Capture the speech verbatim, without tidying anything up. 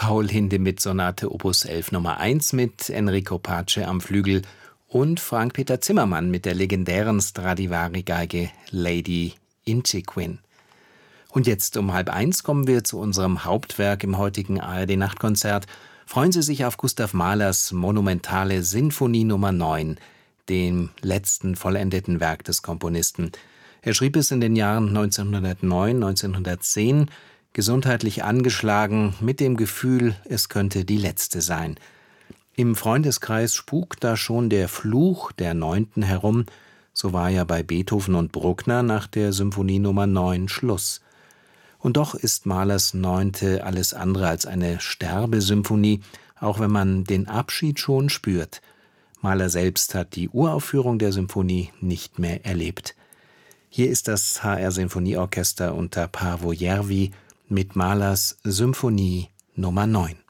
Paul Hindemith-Sonate Opus elf Nummer eins mit Enrico Pace am Flügel und Frank-Peter Zimmermann mit der legendären Stradivari-Geige Lady Inchiquin. Und jetzt um halb eins kommen wir zu unserem Hauptwerk im heutigen A R D-Nachtkonzert. Freuen Sie sich auf Gustav Mahlers monumentale Sinfonie Nummer neun, dem letzten vollendeten Werk des Komponisten. Er schrieb es in den Jahren neunzehnhundertneun, neunzehnhundertzehn, gesundheitlich angeschlagen, mit dem Gefühl, es könnte die letzte sein. Im Freundeskreis spukt da schon der Fluch der Neunten herum, so war ja bei Beethoven und Bruckner nach der Symphonie Nummer neun Schluss. Und doch ist Mahlers Neunte alles andere als eine Sterbesymphonie, auch wenn man den Abschied schon spürt. Mahler selbst hat die Uraufführung der Symphonie nicht mehr erlebt. Hier ist das H R-Sinfonieorchester unter Paavo Järvi mit Mahlers Symphonie Nummer neun.